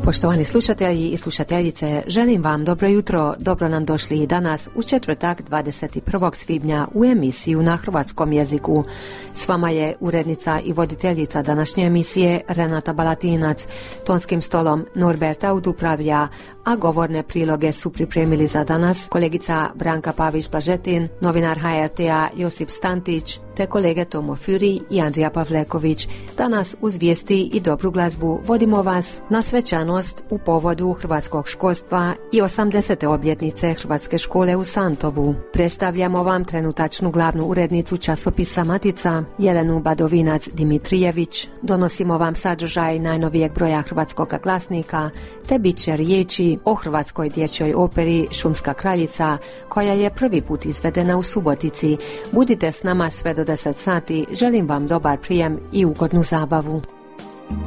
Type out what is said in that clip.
Poštovani slušatelji i slušateljice, želim vam dobro jutro, dobro nam došli i danas u četvrtak 21. svibnja u emisiju na hrvatskom jeziku. S vama je urednica i voditeljica današnje emisije Renata Balatinac, tonskim stolom Norbert Aud upravlja, a govorne priloge su pripremili za danas kolegica Branka Pavić-Blažetin, novinar HRT-a Josip Stantić, te kolege Tomo Fjuri i Andrija Pavleković. Danas uz vijesti i dobru glazbu vodimo vas na svečanost u povodu hrvatskog školstva i 80. obljetnice Hrvatske škole u Santovu. Predstavljamo vam trenutačnu glavnu urednicu časopisa Matica, Jelenu Badovinac-Dimitrijević. Donosimo vam sadržaj najnovijeg broja Hrvatskog glasnika, te bit će riječi o hrvatskoj dječjoj operi Šumska kraljica, koja je prvi put izvedena u Subotici. Budite s nama sve do 10 sati, želim vam dobar prijem i ugodnu zabavu.